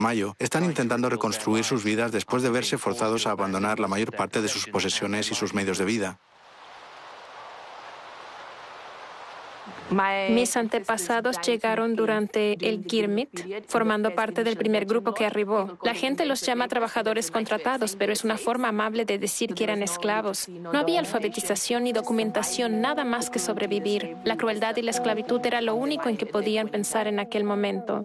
Mayo están intentando reconstruir sus vidas después de verse forzados a abandonar la mayor parte de sus posesiones y sus medios de vida. Mis antepasados llegaron durante el Girmit, formando parte del primer grupo que arribó. La gente los llama trabajadores contratados, pero es una forma amable de decir que eran esclavos. No había alfabetización ni documentación, nada más que sobrevivir. La crueldad y la esclavitud era lo único en que podían pensar en aquel momento.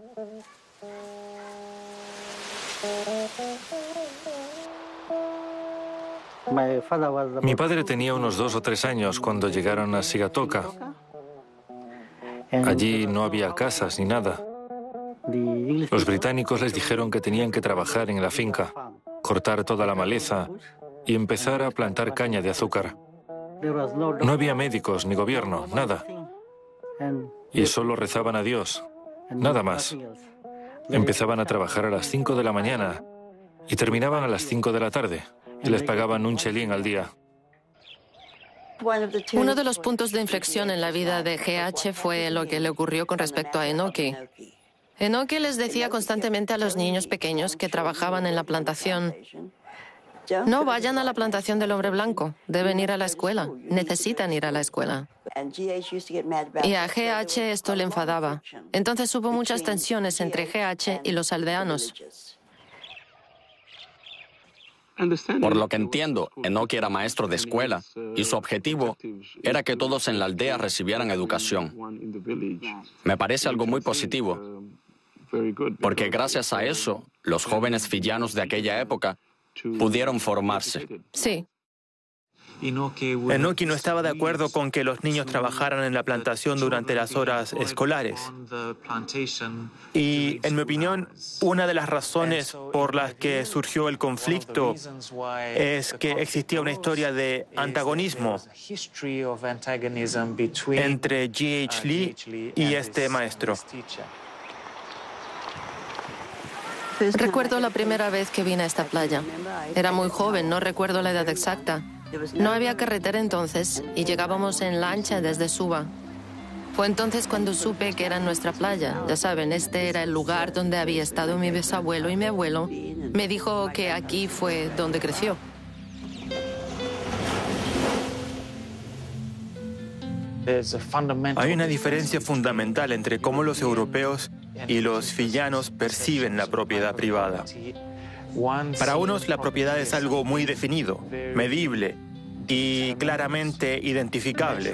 Mi padre tenía unos 2 o 3 años cuando llegaron a Sigatoka. Allí no había casas ni nada. Los británicos les dijeron que tenían que trabajar en la finca, cortar toda la maleza y empezar a plantar caña de azúcar. No había médicos ni gobierno, nada. Y solo rezaban a Dios, nada más. Empezaban a trabajar a las 5 de la mañana y terminaban a las 5 de la tarde. Y les pagaban un chelín al día. Uno de los puntos de inflexión en la vida de GH fue lo que le ocurrió con respecto a Enoki. Enoki les decía constantemente a los niños pequeños que trabajaban en la plantación: no vayan a la plantación del hombre blanco, deben ir a la escuela, necesitan ir a la escuela. Y a GH esto le enfadaba. Entonces hubo muchas tensiones entre GH y los aldeanos. Por lo que entiendo, Enoki era maestro de escuela y su objetivo era que todos en la aldea recibieran educación. Me parece algo muy positivo, porque gracias a eso, los jóvenes fiyianos de aquella época pudieron formarse. Sí. Enoki no estaba de acuerdo con que los niños trabajaran en la plantación durante las horas escolares. Y, en mi opinión, una de las razones por las que surgió el conflicto es que existía una historia de antagonismo entre G.H. Lee y este maestro. Recuerdo la primera vez que vine a esta playa. Era muy joven, no recuerdo la edad exacta. No había carretera entonces y llegábamos en lancha desde Suba. Fue entonces cuando supe que era nuestra playa. Ya saben, este era el lugar donde había estado mi bisabuelo y mi abuelo. Me dijo que aquí fue donde creció. Hay una diferencia fundamental entre cómo los europeos y los fiyianos perciben la propiedad privada. Para unos la propiedad es algo muy definido, medible y claramente identificable,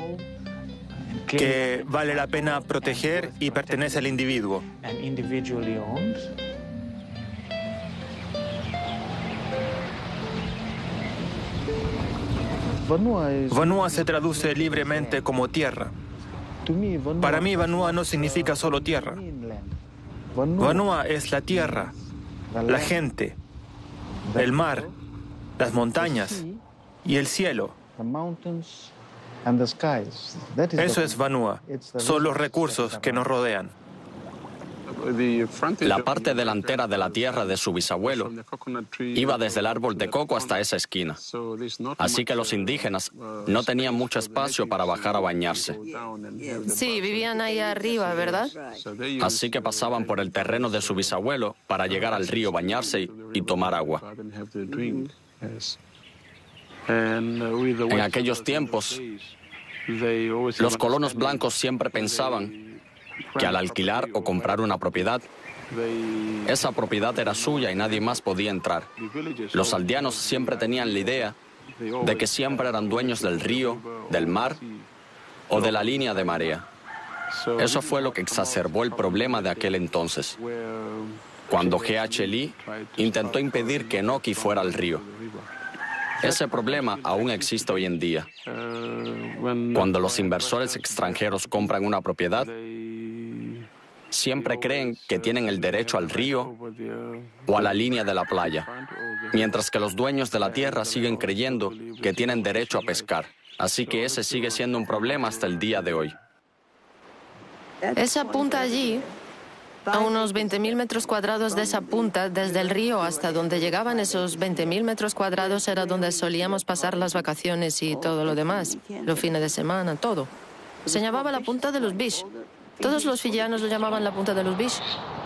que vale la pena proteger y pertenece al individuo. Vanua se traduce libremente como tierra. Para mí, Vanua no significa solo tierra. Vanua es la tierra, la gente, el mar, las montañas y el cielo. Eso es Vanua. Son los recursos que nos rodean. La parte delantera de la tierra de su bisabuelo iba desde el árbol de coco hasta esa esquina. Así que los indígenas no tenían mucho espacio para bajar a bañarse. Sí, vivían ahí arriba, ¿verdad? Así que pasaban por el terreno de su bisabuelo para llegar al río, bañarse y tomar agua. En aquellos tiempos, los colonos blancos siempre pensaban que al alquilar o comprar una propiedad, esa propiedad era suya y nadie más podía entrar. Los aldeanos siempre tenían la idea de que siempre eran dueños del río, del mar o de la línea de marea. Eso fue lo que exacerbó el problema de aquel entonces, cuando G.H. Lee intentó impedir que Enoki fuera al río. Ese problema aún existe hoy en día. Cuando los inversores extranjeros compran una propiedad, siempre creen que tienen el derecho al río o a la línea de la playa, mientras que los dueños de la tierra siguen creyendo que tienen derecho a pescar. Así que ese sigue siendo un problema hasta el día de hoy. Esa punta allí, a unos 20.000 metros cuadrados de esa punta, desde el río hasta donde llegaban esos 20.000 metros cuadrados, era donde solíamos pasar las vacaciones y todo lo demás, los fines de semana, todo. Se llamaba la punta de los Bish. Todos los fiyianos lo llamaban la punta de los Bish.